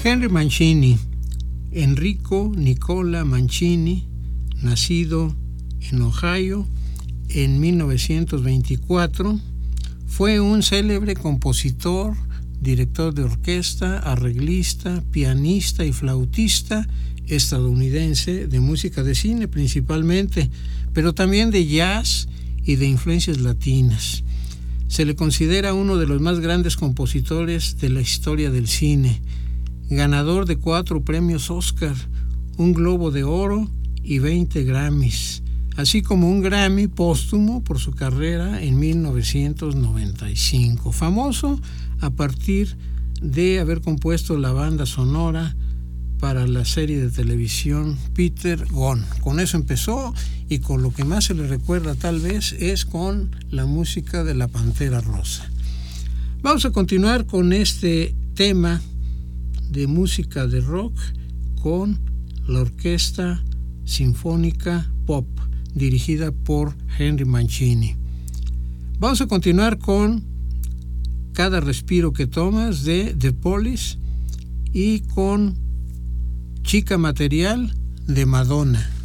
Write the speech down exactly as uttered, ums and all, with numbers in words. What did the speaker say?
Henry Mancini, Enrico Nicola Mancini, nacido en Ohio en mil novecientos veinticuatro, fue un célebre compositor, director de orquesta, arreglista, pianista y flautista estadounidense de música de cine principalmente, pero también de jazz y de influencias latinas. Se le considera uno de los más grandes compositores de la historia del cine, ganador de cuatro premios Oscar, un Globo de Oro y veinte Grammys, así como un Grammy póstumo por su carrera en mil novecientos noventa y cinco, famoso a partir de haber compuesto la banda sonora para la serie de televisión Peter Gunn. Con eso empezó, y con lo que más se le recuerda tal vez es con la música de La Pantera Rosa. Vamos a continuar con este tema de música de rock con la Orquesta Sinfónica Pop, dirigida por Henry Mancini. Vamos a continuar con Cada respiro que tomas de The Police y con Chica Material de Madonna.